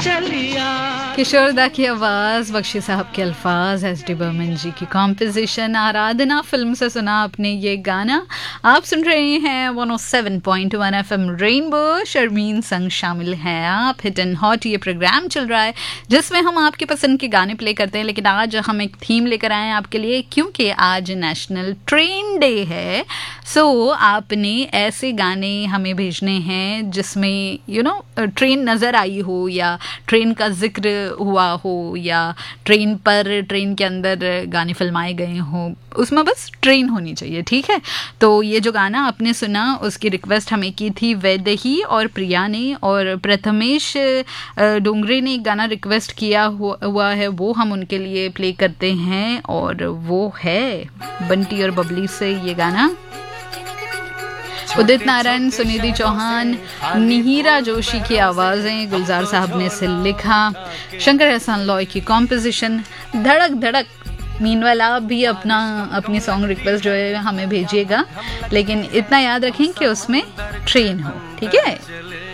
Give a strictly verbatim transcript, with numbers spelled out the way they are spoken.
किशोरदा की आवाज़, बख्शी साहब के अल्फाज, एस डी बर्मन जी की कॉम्पोजिशन, आराधना फिल्म से सुना आपने ये गाना। आप सुन रहे हैं one O seven point one F M rainbow, Sharmin संग शामिल हैं आप। हिट एंड हॉट ये प्रोग्राम चल रहा है जिसमें हम आपके पसंद के गाने प्ले करते हैं, लेकिन आज हम एक थीम लेकर आए हैं आपके लिए, क्योंकि आज नेशनल ट्रेन डे है। सो so, आपने ऐसे गाने हमें भेजने हैं जिसमें यू नो ट्रेन नज़र आई हो, या ट्रेन का जिक्र हुआ हो, या ट्रेन पर ट्रेन के अंदर गाने फिल्माए गए हों, उसमें बस ट्रेन होनी चाहिए, ठीक है। तो ये जो गाना आपने सुना उसकी रिक्वेस्ट हमें की थी वैदेही और प्रिया ने, और प्रथमेश डोंगरे ने एक गाना रिक्वेस्ट किया हुआ है, वो हम उनके लिए प्ले करते हैं, और वो है बंटी और बबली से ये गाना। उदित नारायण, सुनिधि चौहान, निहिरा जोशी की आवाज़ें, गुलजार साहब ने इसे लिखा, शंकर एहसान लॉय की कॉम्पोजिशन। धड़क धड़क। मीनवाइल आप भी अपना अपनी सॉन्ग रिक्वेस्ट जो है हमें भेजिएगा, लेकिन इतना याद रखें कि उसमें ट्रेन हो, ठीक है।